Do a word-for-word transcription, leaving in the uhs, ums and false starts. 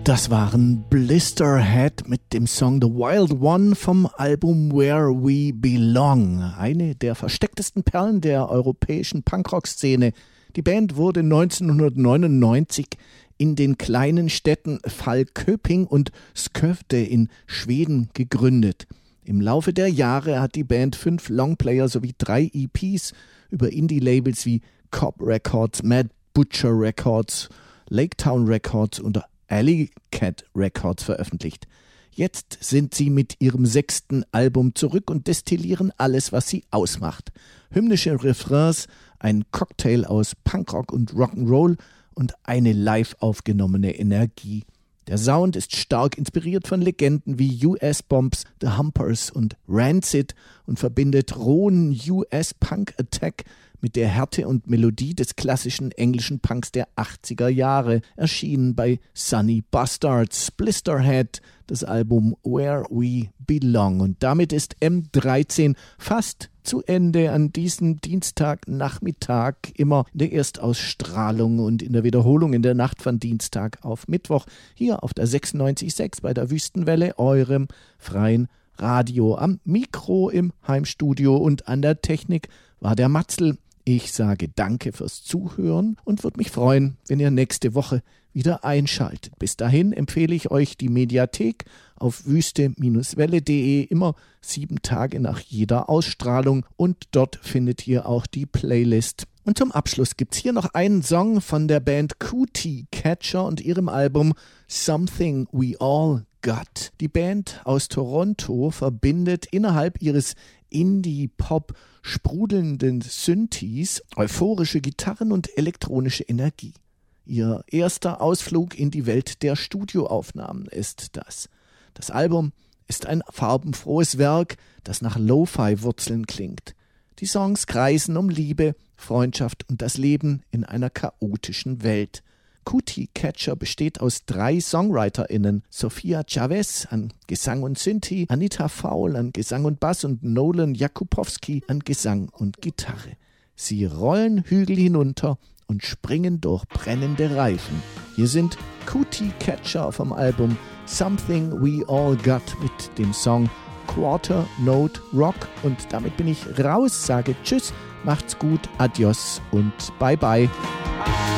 Das waren Blisterhead mit dem Song The Wild One vom Album Where We Belong. Eine der verstecktesten Perlen der europäischen Punkrock-Szene. Die Band wurde neunzehnhundertneunundneunzig in den kleinen Städten Falköping und Skövde in Schweden gegründet. Im Laufe der Jahre hat die Band fünf Longplayer sowie drei E Ps über Indie-Labels wie Cop Records, Mad Butcher Records, Lake Town Records und Alley Cat Records veröffentlicht. Jetzt sind sie mit ihrem sechsten Album zurück und destillieren alles, was sie ausmacht. Hymnische Refrains, ein Cocktail aus Punkrock und Rock'n'Roll und eine live aufgenommene Energie. Der Sound ist stark inspiriert von Legenden wie U S Bombs, The Humpers und Rancid und verbindet rohen U S Punk Attack mit der Härte und Melodie des klassischen englischen Punks der achtziger Jahre, erschienen bei Sunny Bastards. Blisterhead, das Album Where We Belong. Und damit ist M dreizehn fast zu Ende an diesem Dienstagnachmittag, immer in der Erstausstrahlung und in der Wiederholung in der Nacht von Dienstag auf Mittwoch, hier auf der sechsundneunzig Komma sechs bei der Wüstenwelle, eurem freien Radio. Am Mikro im Heimstudio und an der Technik war der Matzl. Ich sage danke fürs Zuhören und würde mich freuen, wenn ihr nächste Woche wieder einschaltet. Bis dahin empfehle ich euch die Mediathek auf wüste Bindestrich welle punkt de, immer sieben Tage nach jeder Ausstrahlung, und dort findet ihr auch die Playlist. Und zum Abschluss gibt's hier noch einen Song von der Band Cootie Catcher und ihrem Album Something We All Got. Die Band aus Toronto verbindet innerhalb ihres Indie-Pop sprudelnden Synthes euphorische Gitarren und elektronische Energie. Ihr erster Ausflug in die Welt der Studioaufnahmen ist das. Das Album ist ein farbenfrohes Werk, das nach Lo-Fi-Wurzeln klingt. Die Songs kreisen um Liebe, Freundschaft und das Leben in einer chaotischen Welt. Cootie Catcher besteht aus drei SongwriterInnen: Sophia Chavez an Gesang und Synthi, Anita Faul an Gesang und Bass und Nolan Jakubowski an Gesang und Gitarre. Sie rollen Hügel hinunter und springen durch brennende Reifen. Hier sind Cootie Catcher vom Album Something We All Got mit dem Song Quarter Note Rock. Und damit bin ich raus, sage Tschüss, macht's gut, adios und bye bye.